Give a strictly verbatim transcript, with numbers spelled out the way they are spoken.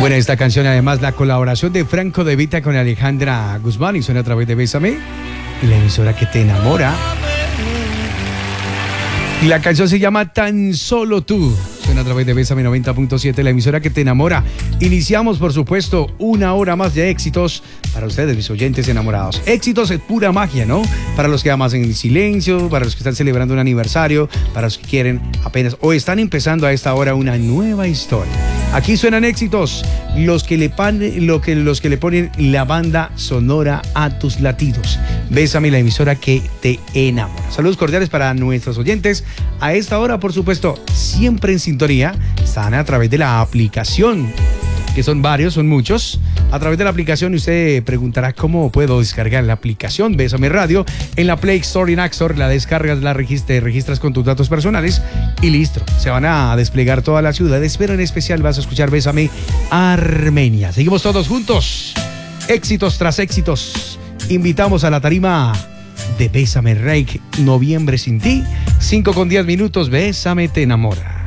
Bueno, esta canción además la colaboración de Franco De Vita con Alejandra Guzmán y suena a través de Bésame, la emisora que te enamora. Y la canción se llama Tan Solo Tú. Suena a través de Bésame noventa punto siete, la emisora que te enamora. Iniciamos, por supuesto, una hora más de éxitos para ustedes, mis oyentes enamorados. Éxitos es pura magia, ¿no? Para los que aman en silencio, para los que están celebrando un aniversario, para los que quieren apenas o están empezando a esta hora una nueva historia. Aquí suenan éxitos, los que le, pan, lo que, los que le ponen la banda sonora a tus latidos. Bésame, la emisora que te enamora. Saludos cordiales para nuestros oyentes. A esta hora, por supuesto, siempre en sintonía, están a través de la aplicación, que son varios, son muchos. A través de la aplicación usted preguntará cómo puedo descargar la aplicación Bésame Radio. En la Play Store y en App Store la descargas, la registras, registras con tus datos personales y listo. Se van a desplegar todas las ciudades, pero en especial vas a escuchar Bésame Armenia. Seguimos todos juntos. Éxitos tras éxitos. Invitamos a la tarima de Bésame Reik, Noviembre Sin Ti. cinco con diez minutos, Bésame te enamora.